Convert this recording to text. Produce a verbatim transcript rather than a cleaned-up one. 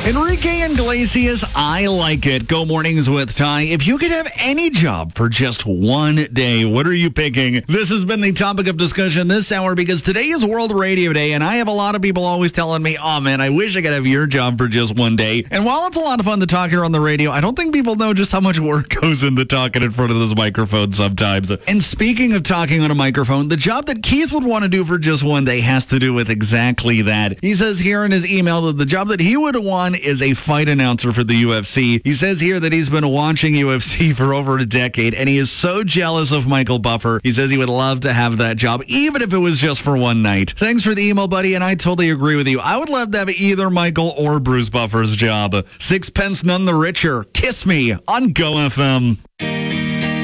Enrique Iglesias, I like it. Go mornings with Ty. If you could have any job for just one day, what are you picking? This has been the topic of discussion this hour because today is World Radio Day, and I have a lot of people always telling me, oh man, I wish I could have your job for just one day. And while it's a lot of fun to talk here on the radio, I don't think people know just how much work goes into talking in front of this microphone sometimes. And speaking of talking on a microphone, the job that Keith would want to do for just one day has to do with exactly that. He says here in his email that the job that he would want is a fight announcer for the U F C. He says here that he's been watching U F C for over a decade, and he is so jealous of Michael Buffer. He says he would love to have that job, even if it was just for one night. Thanks for the email, buddy, and I totally agree with you. I would love to have either Michael or Bruce Buffer's job. Sixpence none the richer. Kiss me on Go F M.